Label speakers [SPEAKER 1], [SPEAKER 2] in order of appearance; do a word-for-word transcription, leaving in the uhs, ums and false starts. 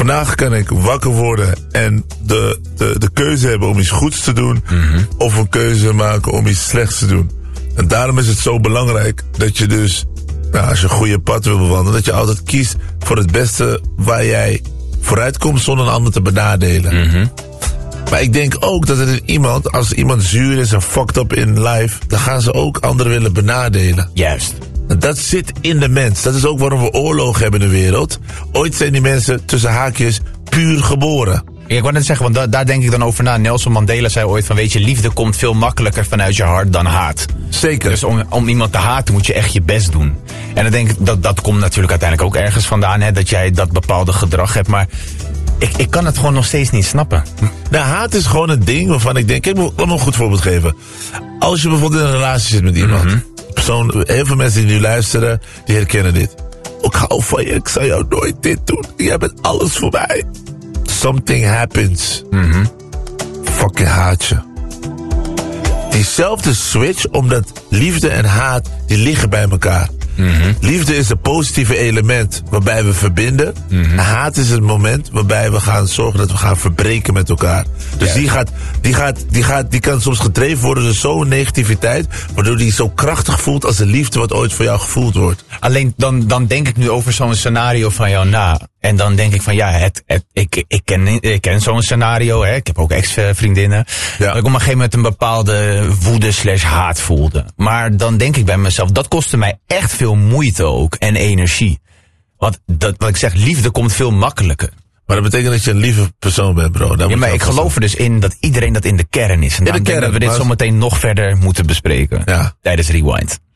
[SPEAKER 1] vandaag kan ik wakker worden en de, de, de keuze hebben om iets goeds te doen. Mm-hmm. Of een keuze maken om iets slechts te doen. En daarom is het zo belangrijk dat je dus, nou, als je een goede pad wil bewandelen, dat je altijd kiest voor het beste waar jij vooruit komt zonder een ander te benadelen. Mm-hmm. Maar ik denk ook dat er iemand, als iemand zuur is en fucked up in life, dan gaan ze ook anderen willen benadelen.
[SPEAKER 2] Juist.
[SPEAKER 1] Dat zit in de mens. Dat is ook waarom we oorlog hebben in de wereld. Ooit zijn die mensen tussen haakjes puur geboren.
[SPEAKER 2] Ja, ik wou net zeggen, want da- daar denk ik dan over na. Nelson Mandela zei ooit van, weet je, liefde komt veel makkelijker vanuit je hart dan haat.
[SPEAKER 1] Zeker.
[SPEAKER 2] Dus om, om iemand te haten moet je echt je best doen. En dan denk ik, dat, dat komt natuurlijk uiteindelijk ook ergens vandaan, hè, dat jij dat bepaalde gedrag hebt. Maar ik, ik kan het gewoon nog steeds niet snappen.
[SPEAKER 1] Nou, haat is gewoon een ding waarvan ik denk, kijk, laat me een goed voorbeeld geven. Als je bijvoorbeeld in een relatie zit met iemand. Mm-hmm. Persoon, heel veel mensen die nu luisteren, die herkennen dit. Ik hou van je, ik zal jou nooit dit doen. Jij bent alles voor mij. Something happens. Mm-hmm. Fucking haat je. Diezelfde switch, omdat liefde en haat, die liggen bij elkaar. Mm-hmm. Liefde is het positieve element waarbij we verbinden. Mm-hmm. Haat is het moment waarbij we gaan zorgen dat we gaan verbreken met elkaar. Dus ja. die, gaat, die, gaat, die, gaat, die kan soms gedreven worden door zo'n negativiteit, waardoor die zo krachtig voelt als de liefde wat ooit voor jou gevoeld wordt.
[SPEAKER 2] Alleen dan, dan denk ik nu over zo'n scenario van jou na. En dan denk ik van ja, het, het, ik, ik, ken, ik ken zo'n scenario. Hè. Ik heb ook ex-vriendinnen. Ja. Dat ik op een gegeven moment een bepaalde woede slash haat voelde. Maar dan denk ik bij mezelf, dat kostte mij echt veel moeite ook. En energie. Want dat, wat ik zeg, liefde komt veel makkelijker.
[SPEAKER 1] Maar dat betekent dat je een lieve persoon bent, bro.
[SPEAKER 2] Ja, maar ik geloof er dus in dat iedereen dat in de kern is. En dan denk ik dat we dit zometeen nog verder moeten bespreken. Ja. Tijdens Rewind.